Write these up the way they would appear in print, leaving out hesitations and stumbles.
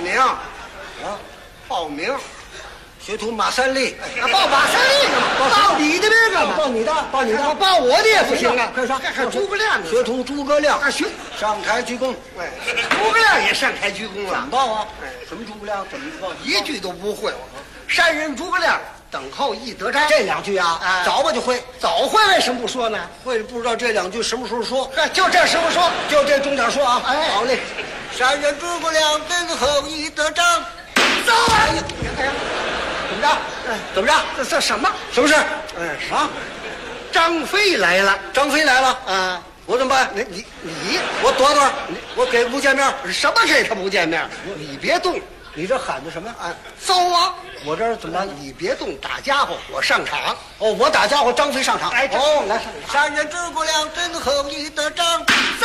名啊， 报名， 学徒马三立。 报马三立干嘛？报你的名干嘛？ 报你的，报你的， 报我的也不行啊！ 快说， 还诸葛亮呢？ 学徒诸葛亮啊，学上台鞠躬。 哎，诸葛亮也上台鞠躬了。 怎么报啊？ 哎， 什么诸葛亮？怎么报？ 一句都不会。山人诸葛亮等候一得章。 这两句啊，早我就会。 早会为什么不说呢？ 会不知道这两句什么时候说？ 就这时候说， 就这重点说啊！ 哎， 好嘞。山人诸葛亮等候一得章。 走啊！哎呀， 怎么着？怎么着？ 这什么？ 什么事？ 啊，张飞来了。 张飞来了啊！ 我怎么办？ 你我躲躲，我给不见面。 什么给他不见面？你别动。 你这喊的什么呀？ 走啊！ 我这儿怎么了？ 你别动，打家伙，我上场。 哦，我打家伙，张飞上场。 哎， 哦，来， 山人诸葛亮等候一得章。走，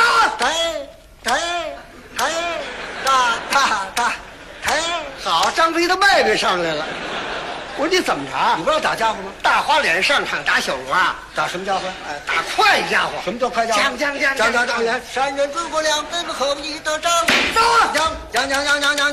打，好，张飞的妹妹上来了。我说你怎么着？ 你不知道打家伙吗？ 大花脸上场打小锣啊？ 打什么家伙？ 打快家伙。 什么叫快家伙？ 将， 山人诸葛亮等候一得章。 走啊！ 唱啊！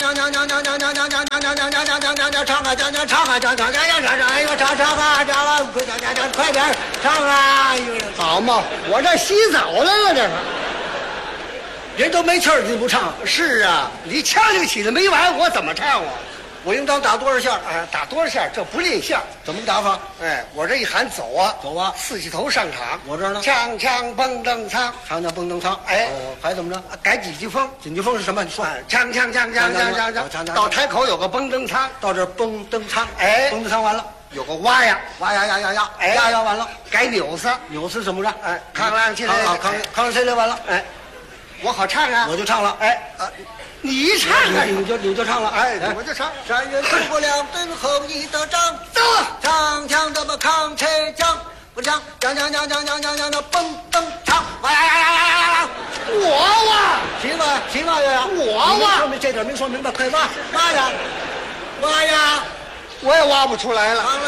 快点唱啊！ 好嘛，我这洗澡来了，这是。 人都没气儿，你不唱？ 是啊，你腔就起来没完，我怎么唱啊？ 我应当打多少下？ 打多少下？这不吝下。 怎么打法？ 我这一喊走啊， 走啊， 四起头上场。 我这儿呢， 锵锵蹦蹬唱， 唱蹦蹬唱。还怎么着？ 改几句风？ 几句风是什么？你说。 锵，到台口有个蹦蹬唱， 到这蹦蹬唱。蹦蹬唱完了， 有个哇呀， 呀完了， 改扭子， 扭子怎么着？ 康啷起来， 康啷起来完了。 我好唱啊， 我就唱了。 你唱啊， 你就唱了。 我就唱。 山人诸葛亮等候一得章。 走， 唱这么扛车将，我唱将蹦蹬唱。哇！ 我哇， 谁哇呀？ 我哇， 这点没说明白，快挖呀！ 我也挖不出来了。